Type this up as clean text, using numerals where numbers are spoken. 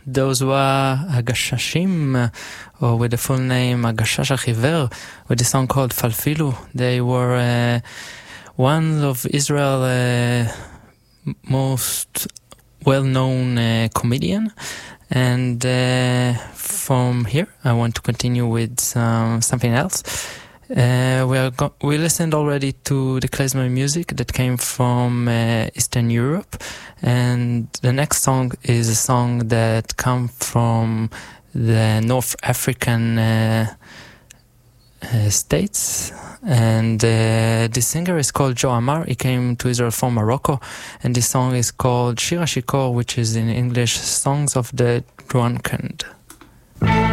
those were Agashashim, or with the full name Agashash Achiver, with a song called Falfilu. They were one of Israel's most well-known comedian. And from here, I want to continue with something else. We listened already to the klezmer music that came from Eastern Europe, and the next song is a song that comes from the North African states, and the singer is called Joe Amar. He came to Israel from Morocco, and this song is called Shir HaShikor, which is in English Songs of the Drunken.